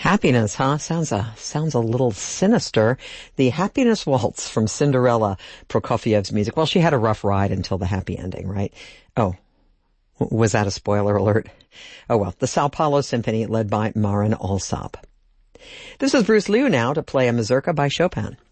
Happiness, huh? Sounds a little sinister. The Happiness Waltz from Cinderella, Prokofiev's music. Well, she had a rough ride until the happy ending, right? Oh, was that a spoiler alert? Oh well, the Sao Paulo Symphony led by Marin Alsop. This is Bruce Liu now to play a mazurka by Chopin.